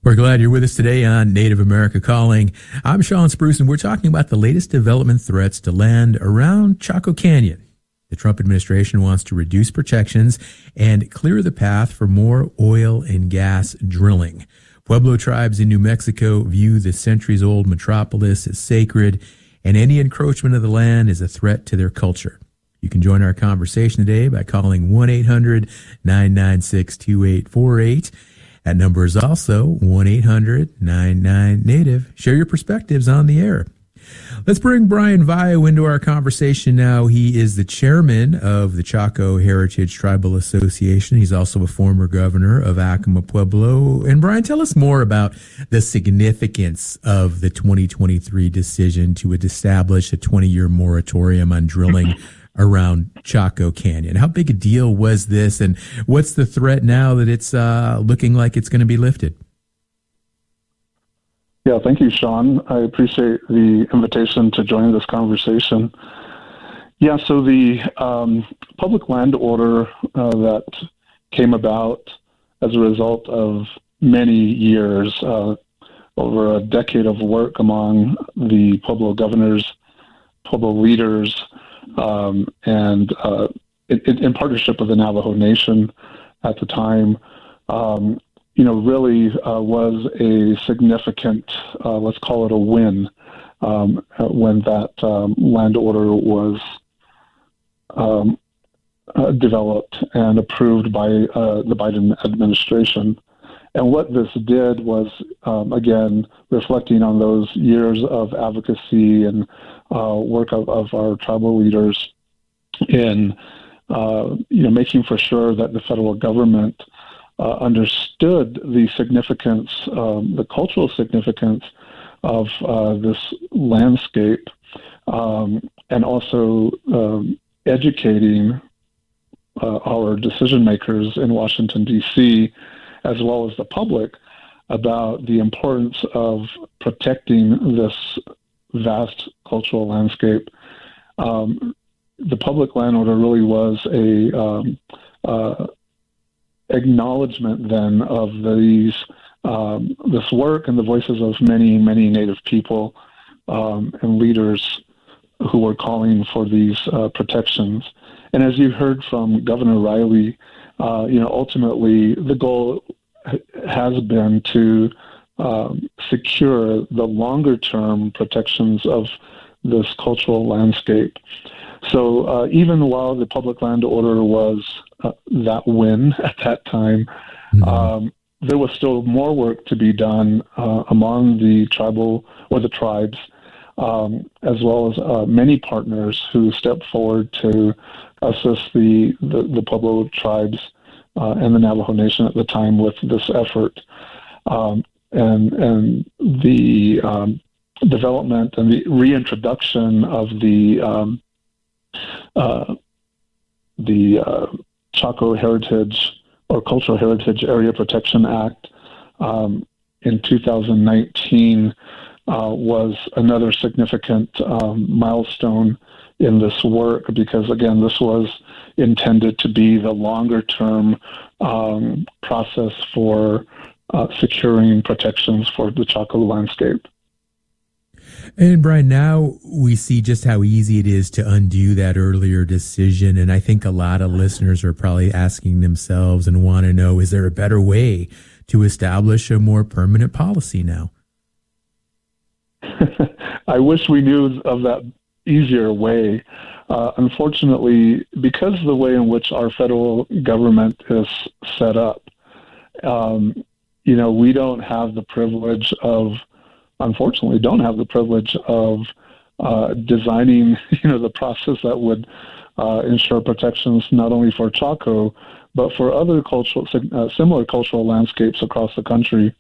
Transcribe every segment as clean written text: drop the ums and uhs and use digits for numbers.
We're glad you're with us today on Native America Calling. I'm Sean Spruce, and we're talking about the latest development threats to land around Chaco Canyon. The Trump administration wants to reduce protections and clear the path for more oil and gas drilling. Pueblo tribes in New Mexico view the centuries-old metropolis as sacred, and any encroachment of the land is a threat to their culture. You can join our conversation today by calling 1-800-996-2848. That number is also 1-800-99-NATIVE. Share your perspectives on the air. Let's bring Brian Vayo into our conversation now. He is the chairman of the Chaco Heritage Tribal Association. He's also a former governor of Acoma Pueblo. And Brian, tell us more about the significance of the 2023 decision to establish a 20-year moratorium on drilling around Chaco Canyon. How big a deal was this, and what's the threat now that it's looking like it's going to be lifted? Yeah, thank you, Sean. I appreciate the invitation to join this conversation. Yeah, so the public land order that came about as a result of many years, over a decade of work among the Pueblo governors, Pueblo leaders, and in partnership with the Navajo Nation at the time, really was a significant, let's call it a win, when that land order was developed and approved by the Biden administration. And what this did was, again, reflecting on those years of advocacy and work of our tribal leaders in, making for sure that the federal government understood the significance, the cultural significance of this landscape, and also educating our decision makers in Washington, D.C., as well as the public, about the importance of protecting this vast cultural landscape. The public land order really was a acknowledgement then of these this work and the voices of many, many Native people and leaders who were calling for these protections. And as you heard from Governor Riley, ultimately the goal has been to secure the longer-term protections of this cultural landscape. So even while the public land order was that win at that time, there was still more work to be done among the tribal or the tribes, as well as many partners who stepped forward to assist the Pueblo tribes and the Navajo Nation at the time with this effort. And the development and the reintroduction of the Chaco Heritage or Cultural Heritage Area Protection Act in 2019 was another significant milestone in this work, because again, this was intended to be the longer-term process for securing protections for the Chaco landscape. And Brian, now we see just how easy it is to undo that earlier decision. And I think a lot of listeners are probably asking themselves and want to know, is there a better way to establish a more permanent policy now? I wish we knew of that easier way. Unfortunately, because of the way in which our federal government is set up, we don't have the privilege of, unfortunately, designing, the process that would ensure protections not only for Chaco, but for other similar cultural landscapes across the country.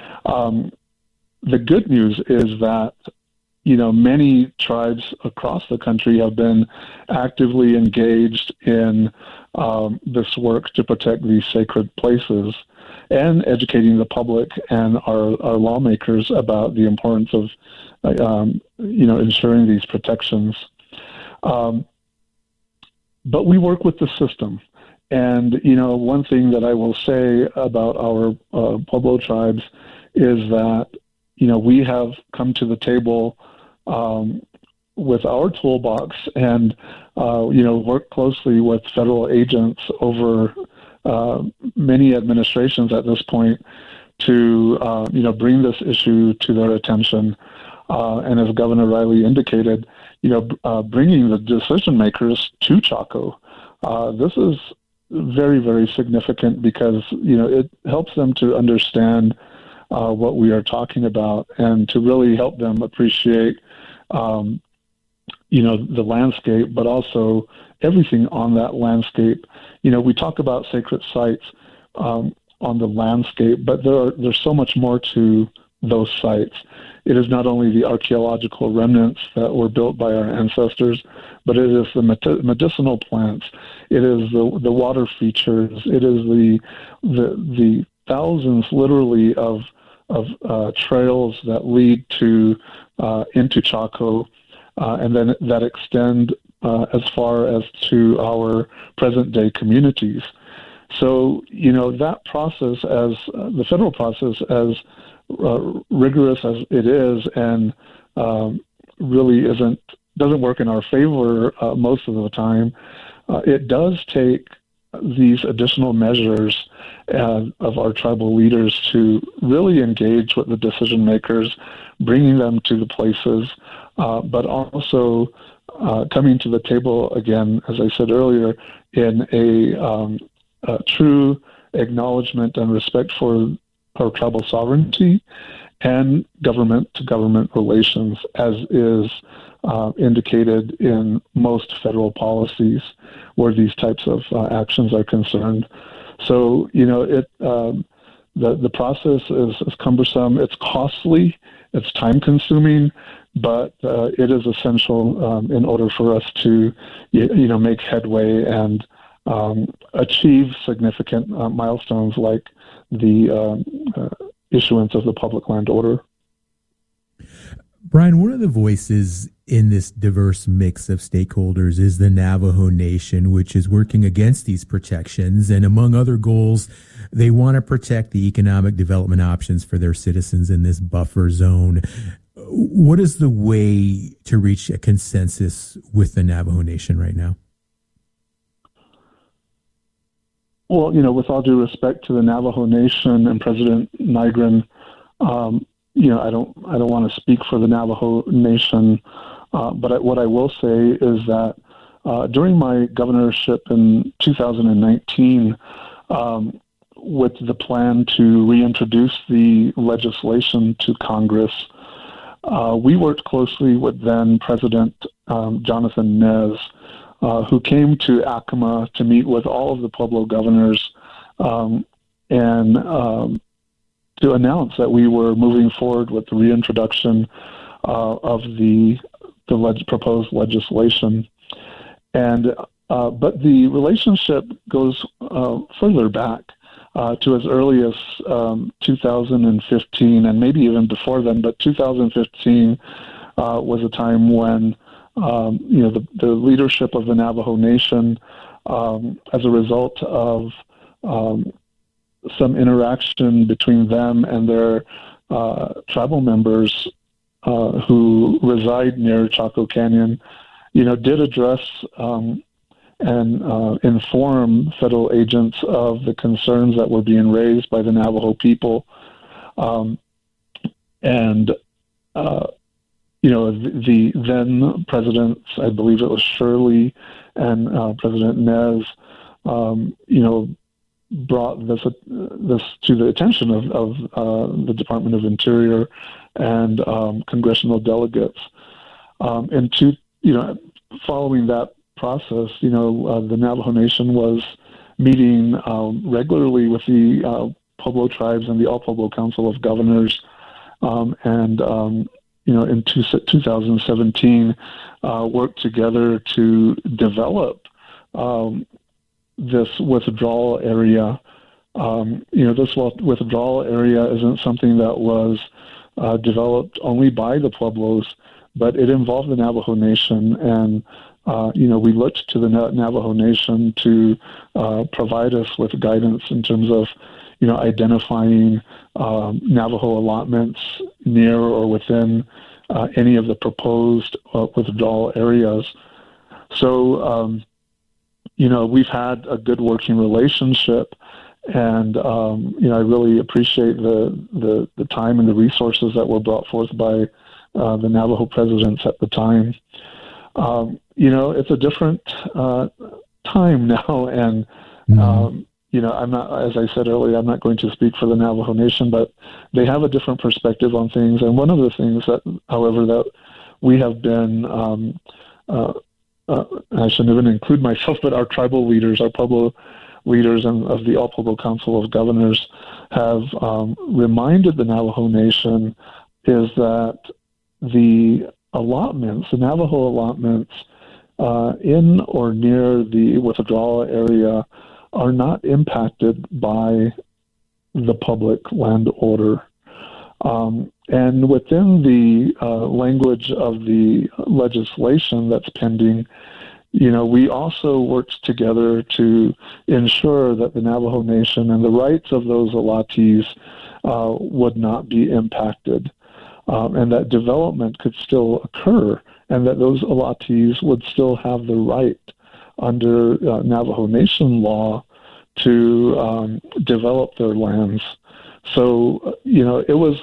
The good news is that, many tribes across the country have been actively engaged in this work to protect these sacred places, and educating the public and our lawmakers about the importance of, ensuring these protections. But we work with the system. And, one thing that I will say about our Pueblo tribes is that, we have come to the table with our toolbox and, work closely with federal agents over many administrations at this point to, bring this issue to their attention. And as Governor Riley indicated, bringing the decision makers to Chaco. This is very, very significant because, it helps them to understand what we are talking about and to really help them appreciate, the landscape, but also everything on that landscape. We talk about sacred sites on the landscape, but there's so much more to those sites. It is not only the archaeological remnants that were built by our ancestors, but it is the medicinal plants. It is the water features. It is the thousands, literally, of trails that lead to into Chaco, and then that extend as far as to our present-day communities. So, that process, as the federal process, as rigorous as it is, and really doesn't work in our favor most of the time, it does take these additional measures of our tribal leaders to really engage with the decision makers, bringing them to the places, but also coming to the table again, as I said earlier, in a true acknowledgement and respect for our tribal sovereignty and government-to-government relations, as is indicated in most federal policies where these types of actions are concerned. So, the process is cumbersome, it's costly, it's time-consuming, but it is essential in order for us to, make headway and achieve significant milestones like the issuance of the public land order. Brian, one of the voices in this diverse mix of stakeholders is the Navajo Nation, which is working against these protections. And among other goals, they want to protect the economic development options for their citizens in this buffer zone. What is the way to reach a consensus with the Navajo Nation right now? Well, with all due respect to the Navajo Nation and President Nygren, I don't want to speak for the Navajo Nation, but what I will say is that during my governorship in 2019, with the plan to reintroduce the legislation to Congress, we worked closely with then President Jonathan Nez, who came to Acoma to meet with all of the Pueblo governors and to announce that we were moving forward with the reintroduction of the proposed legislation. And but the relationship goes further back to as early as 2015, and maybe even before then. But 2015 was a time when the leadership of the Navajo Nation, as a result of some interaction between them and their tribal members who reside near Chaco Canyon, did address and inform federal agents of the concerns that were being raised by the Navajo people. The then presidents, I believe it was Shirley and President Nez, brought this to the attention of the Department of Interior and congressional delegates. Following that process, the Navajo Nation was meeting regularly with the Pueblo tribes and the All Pueblo Council of Governors, in 2017, worked together to develop this withdrawal area. This withdrawal area isn't something that was developed only by the Pueblos, but it involved the Navajo Nation, and we looked to the Navajo Nation to provide us with guidance in terms of, identifying Navajo allotments near or within any of the proposed withdrawal areas. So, we've had a good working relationship, and I really appreciate the time and the resources that were brought forth by the Navajo presidents at the time. It's a different time now, and I'm not, as I said earlier, I'm not going to speak for the Navajo Nation, but they have a different perspective on things. And one of the things that, however, that we have been, I shouldn't even include myself, but our tribal leaders, our Pueblo leaders and of the All Pueblo Council of Governors have reminded the Navajo Nation is that the Navajo allotments in or near the withdrawal area are not impacted by the public land order. And within the language of the legislation that's pending, we also worked together to ensure that the Navajo Nation and the rights of those allottees would not be impacted, and that development could still occur, and that those allottees would still have the right under Navajo Nation law to develop their lands. So, it was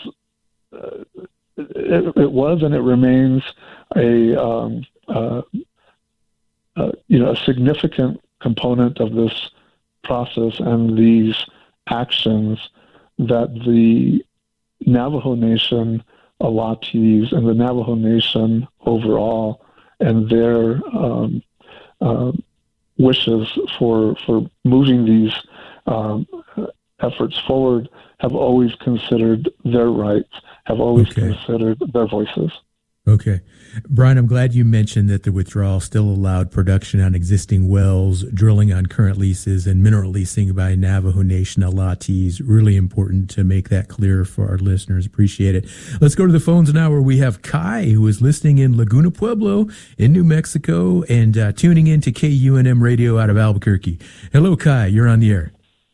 and it remains a significant component of this process and these actions that the Navajo Nation allottees and the Navajo Nation overall and their wishes for moving these efforts forward have always considered their rights, have always considered their voices. Okay. Brian, I'm glad you mentioned that the withdrawal still allowed production on existing wells, drilling on current leases, and mineral leasing by Navajo Nation allottees. Really important to make that clear for our listeners. Appreciate it. Let's go to the phones now where we have Kai, who is listening in Laguna Pueblo in New Mexico and tuning in to KUNM Radio out of Albuquerque. Hello, Kai. You're on the air.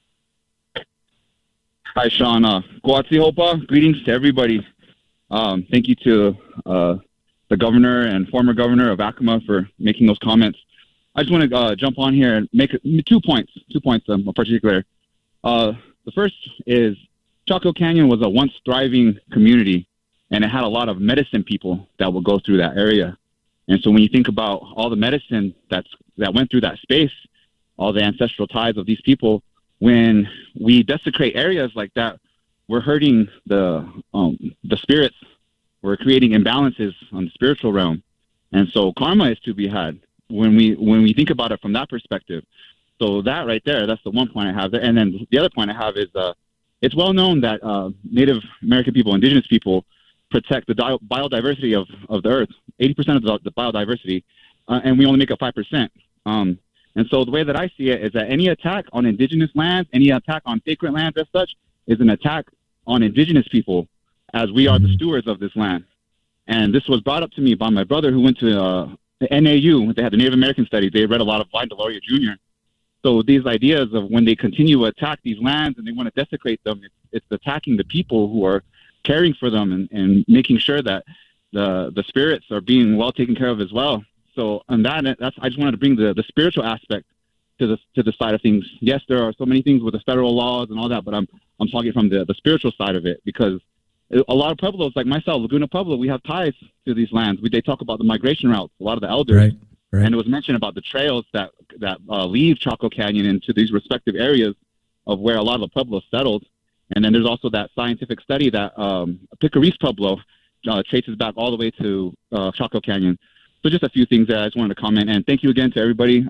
Hi, Sean. Guatsi Hopa. Greetings to everybody. Thank you to the governor and former governor of Acoma for making those comments. I just want to jump on here and make 2 points in particular. The first is Chaco Canyon was a once thriving community, and it had a lot of medicine people that would go through that area. And so when you think about all the medicine that went through that space, all the ancestral ties of these people, when we desecrate areas like that, we're hurting the spirits. We're creating imbalances on the spiritual realm, and so karma is to be had when we think about it from that perspective. So that right there, that's the one point I have there. And then the other point I have is it's well known that Native American people, indigenous people, protect the biodiversity of the earth, 80% of the biodiversity, and we only make up 5%. And so the way that I see it is that any attack on indigenous lands, any attack on sacred lands as such, is an attack on indigenous people, as we are the stewards of this land. And this was brought up to me by my brother who went to the NAU. They had the Native American studies. They read a lot of Vine Deloria Jr. So these ideas of when they continue to attack these lands and they want to desecrate them, it's attacking the people who are caring for them and making sure that the spirits are being well taken care of as well. So on that, I just wanted to bring the spiritual aspect to the side of things. Yes, there are so many things with the federal laws and all that, but I'm talking from the spiritual side of it, because a lot of Pueblos, like myself, Laguna Pueblo, we have ties to these lands. They talk about the migration routes, a lot of the elders. Right. And it was mentioned about the trails that leave Chaco Canyon into these respective areas of where a lot of the Pueblos settled. And then there's also that scientific study that Picaris Pueblo traces back all the way to Chaco Canyon. So just a few things that I just wanted to comment. And thank you again to everybody.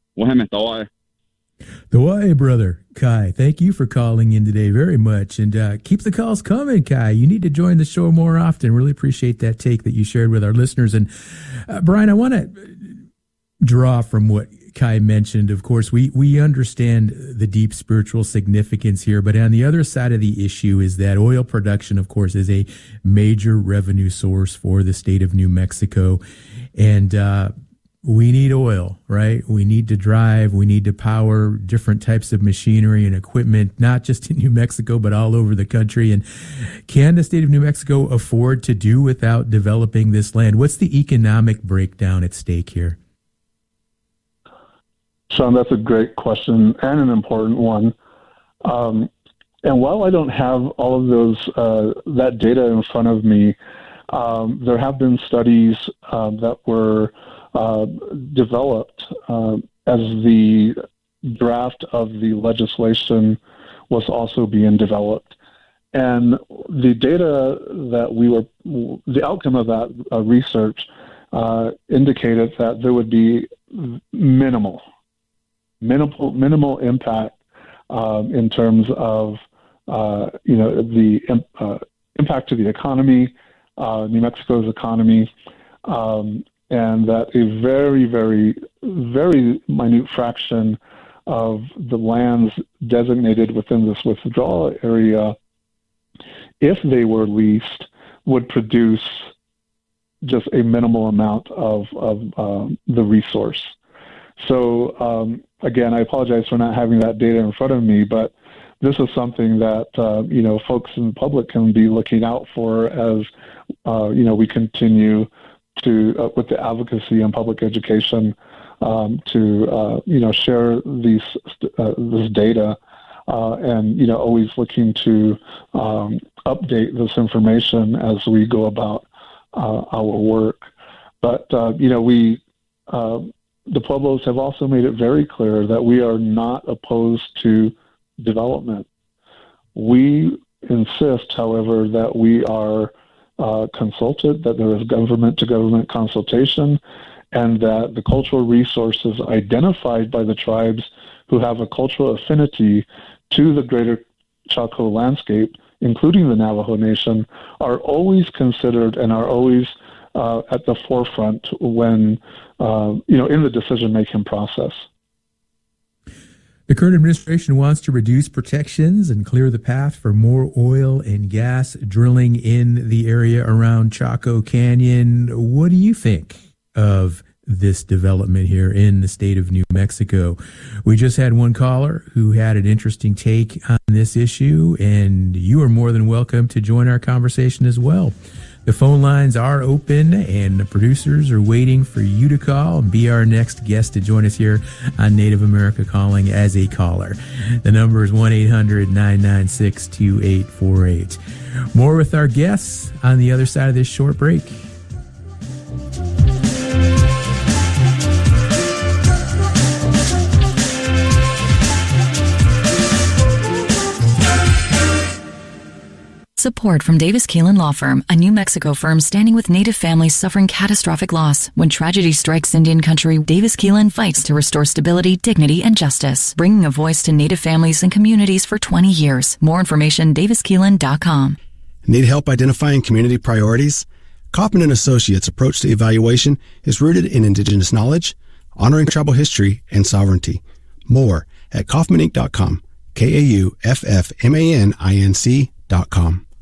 The way, brother. Kai, thank you for calling in today very much. And keep the calls coming, Kai. You need to join the show more often. Really appreciate that take that you shared with our listeners. And Brian, I want to draw from what Kai mentioned. Of course, we understand the deep spiritual significance here, but on the other side of the issue is that oil production, of course, is a major revenue source for the state of New Mexico. And we need oil, right? We need to drive, we need to power different types of machinery and equipment, not just in New Mexico, but all over the country. And can the state of New Mexico afford to do without developing this land? What's the economic breakdown at stake here? Sean, that's a great question and an important one. And while I don't have all of that data in front of me, there have been studies that were developed as the draft of the legislation was also being developed. And the data that the outcome of that research indicated that there would be minimal impact in terms of the impact to the economy, New Mexico's economy, and that a very, very, very minute fraction of the lands designated within this withdrawal area, if they were leased, would produce just a minimal amount of the resource. So again, I apologize for not having that data in front of me, but this is something that folks in the public can be looking out for as we continue to with the advocacy and public education to share this data and always looking to update this information as we go about our work. But the Pueblos have also made it very clear that we are not opposed to development. We insist, however, that we are consulted, that there is government-to-government consultation, and that the cultural resources identified by the tribes who have a cultural affinity to the greater Chaco landscape, including the Navajo Nation, are always considered and are always at the forefront when, in the decision-making process. The current administration wants to reduce protections and clear the path for more oil and gas drilling in the area around Chaco Canyon. What do you think of this development here in the state of New Mexico? We just had one caller who had an interesting take on this issue, and you are more than welcome to join our conversation as well. The phone lines are open, and the producers are waiting for you to call and be our next guest to join us here on Native America Calling as a caller. The number is 1-800-996-2848. More with our guests on the other side of this short break. Support from Davis Keelan Law Firm, a New Mexico firm standing with Native families suffering catastrophic loss. When tragedy strikes Indian country, Davis Keelan fights to restore stability, dignity, and justice, bringing a voice to Native families and communities for 20 years. More information, daviskeelan.com. Need help identifying community priorities? Kaufman & Associates' approach to evaluation is rooted in indigenous knowledge, honoring tribal history, and sovereignty. More at kaufmaninc.com, KAUFFMANINC.com.